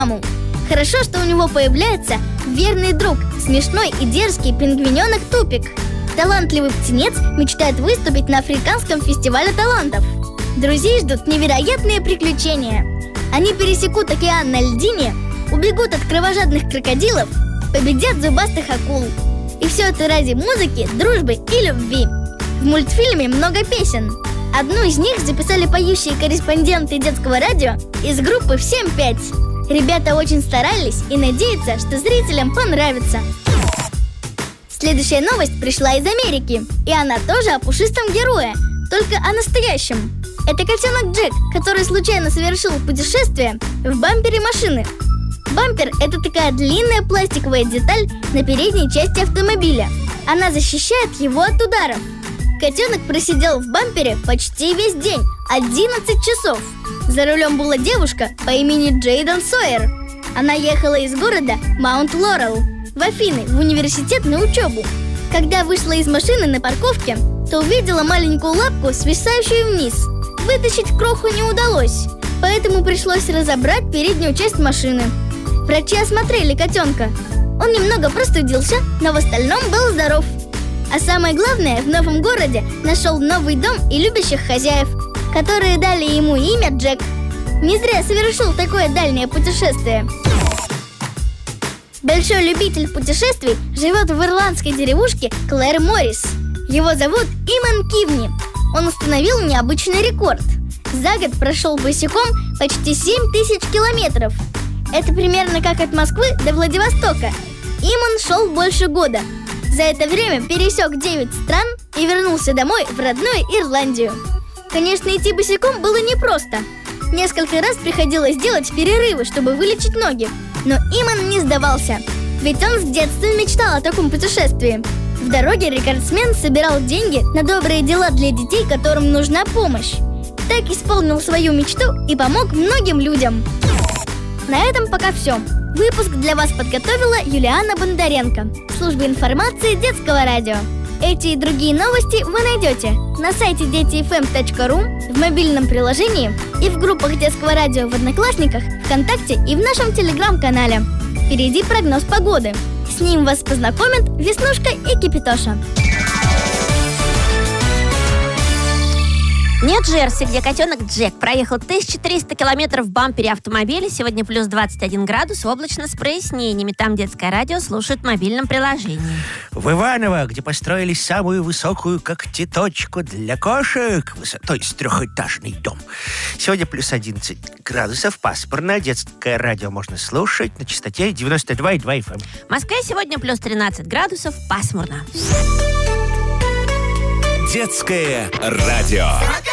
маму. Хорошо, что у него появляется верный друг, смешной и дерзкий пингвиненок Тупик. Талантливый птенец мечтает выступить на Африканском фестивале талантов. Друзей ждут невероятные приключения. Они пересекут океан на льдине, убегут от кровожадных крокодилов, победят зубастых акул. И все это ради музыки, дружбы и любви. В мультфильме много песен. Одну из них записали поющие корреспонденты детского радио из группы «Всем 5». Ребята очень старались и надеются, что зрителям понравится. Следующая новость пришла из Америки, и она тоже о пушистом герое, только о настоящем. Это котенок Джек, который случайно совершил путешествие в бампере машины. Бампер – это такая длинная пластиковая деталь на передней части автомобиля. Она защищает его от ударов. Котенок просидел в бампере почти весь день, 11 часов. За рулем была девушка по имени Джейден Сойер. Она ехала из города Маунт-Лорел в Афины в университет на учебу. Когда вышла из машины на парковке, то увидела маленькую лапку, свисающую вниз. Вытащить кроху не удалось, поэтому пришлось разобрать переднюю часть машины. Врачи осмотрели котенка. Он немного простудился, но в остальном был здоров. А самое главное, в новом городе нашел новый дом и любящих хозяев, которые дали ему имя Джек. Не зря совершил такое дальнее путешествие. Большой любитель путешествий живет в ирландской деревушке Клэр Моррис. Его зовут Иман Кивни. Он установил необычный рекорд. За год прошел босиком почти 7000 километров. Это примерно как от Москвы до Владивостока. Иман шел больше года. За это время пересек 9 стран и вернулся домой в родную Ирландию. Конечно, идти босиком было непросто. Несколько раз приходилось делать перерывы, чтобы вылечить ноги. Но Иман не сдавался, ведь он с детства мечтал о таком путешествии. В дороге рекордсмен собирал деньги на добрые дела для детей, которым нужна помощь. Так исполнил свою мечту и помог многим людям. На этом пока все. Выпуск для вас подготовила Юлиана Бондаренко, служба информации детского радио. Эти и другие новости вы найдете на сайте детифм.ру, в мобильном приложении и в группах детского радио в Одноклассниках, ВКонтакте и в нашем телеграм-канале. Впереди прогноз погоды. С ним вас познакомят Веснушка и Кипитоша. В Нью-Джерси, где котенок Джек проехал 1300 километров в бампере автомобиля, сегодня плюс 21 градус, облачно с прояснениями. Там детское радио слушают в мобильном приложении. В Иваново, где построили самую высокую когтеточку для кошек, то есть трехэтажный дом, сегодня плюс 11 градусов, пасмурно. Детское радио можно слушать на частоте 92,2 FM. В Москве сегодня плюс 13 градусов, пасмурно. Детское радио.